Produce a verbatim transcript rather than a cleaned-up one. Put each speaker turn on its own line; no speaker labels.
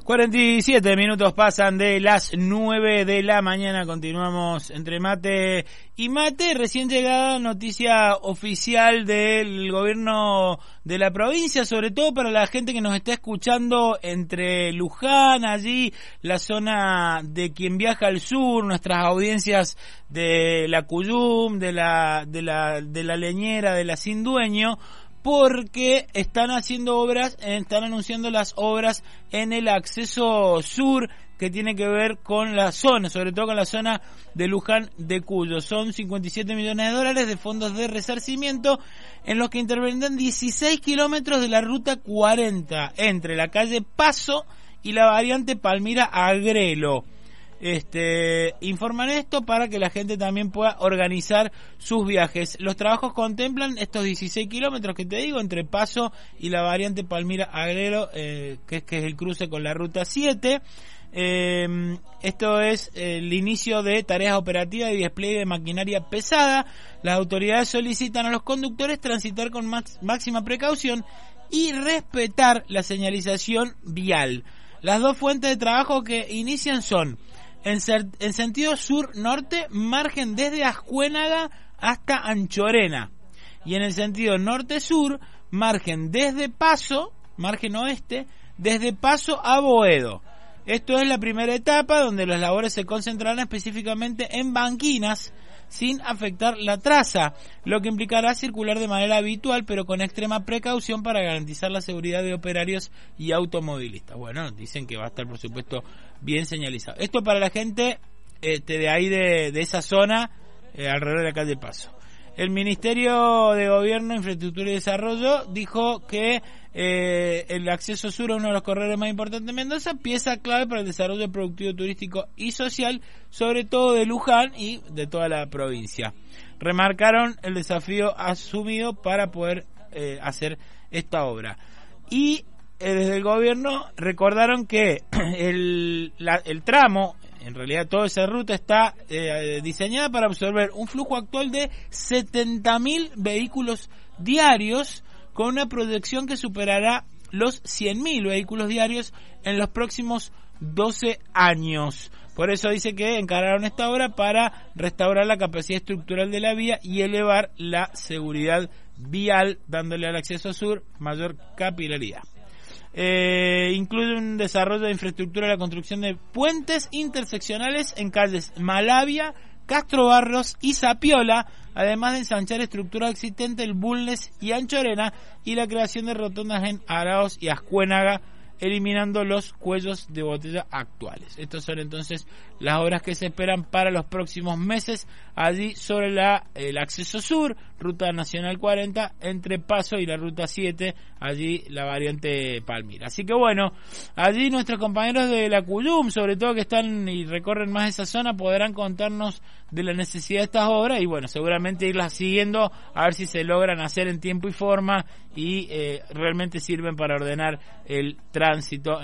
cuarenta y siete minutos pasan de las nueve de la mañana. Continuamos entre mate y mate. Recién llegada noticia oficial del gobierno de la provincia, sobre todo para la gente que nos está escuchando entre Luján, allí la zona de quien viaja al sur, nuestras audiencias de la Cuyum, de la de la de la Leñera, de la Sin Dueño, porque están haciendo obras, están anunciando las obras en el acceso sur que tiene que ver con la zona, sobre todo con la zona de Luján de Cuyo. Son cincuenta y siete millones de dólares de fondos de resarcimiento en los que intervendrán dieciséis kilómetros de la ruta cuarenta entre la calle Paso y la variante Palmira-Agrelo. Este, informan esto para que la gente también pueda organizar sus viajes. Los trabajos contemplan estos dieciséis kilómetros que te digo entre Paso y la variante Palmira-Agrelo, eh, que, es, que es el cruce con la ruta siete. Eh, esto es el inicio de tareas operativas y despliegue de maquinaria pesada. Las autoridades solicitan a los conductores transitar con max, máxima precaución y respetar la señalización vial. Las dos fuentes de trabajo que inician son En, ser, en sentido sur-norte, margen desde Ascuénaga hasta Anchorena. Y en el sentido norte-sur, margen desde Paso, margen oeste, desde Paso a Boedo. Esto es la primera etapa, donde las labores se concentrarán específicamente en banquinas, sin afectar la traza, lo que implicará circular de manera habitual, pero con extrema precaución para garantizar la seguridad de operarios y automovilistas. Bueno, dicen que va a estar, por supuesto, bien señalizado. Esto para la gente este, de ahí, de, de esa zona, eh, alrededor de la calle Paso. El Ministerio de Gobierno, Infraestructura y Desarrollo dijo que eh, el acceso sur a uno de los corredores más importantes de Mendoza, pieza clave para el desarrollo productivo, turístico y social, sobre todo de Luján y de toda la provincia. Remarcaron el desafío asumido para poder eh, hacer esta obra. Y eh, desde el gobierno recordaron que el, la, el tramo, en realidad toda esa ruta está eh, diseñada para absorber un flujo actual de setenta mil vehículos diarios, con una proyección que superará los cien mil vehículos diarios en los próximos doce años. Por eso dice que encararon esta obra para restaurar la capacidad estructural de la vía y elevar la seguridad vial, dándole al acceso sur mayor capilaridad. Eh, incluye un desarrollo de infraestructura y la construcción de puentes interseccionales en calles Malavia, Castro Barros y Zapiola, además de ensanchar estructuras existentes en Bulnes y Anchorena, y la creación de rotondas en Araos y Ascuénaga, eliminando los cuellos de botella actuales. Estas son entonces las obras que se esperan para los próximos meses allí sobre la el acceso sur, ruta nacional cuarenta, entre Paso y la ruta siete, allí la variante Palmira. Así que bueno, allí nuestros compañeros de la Cuyum, sobre todo que están y recorren más esa zona, podrán contarnos de la necesidad de estas obras y bueno, seguramente irlas siguiendo a ver si se logran hacer en tiempo y forma y eh, realmente sirven para ordenar el tránsito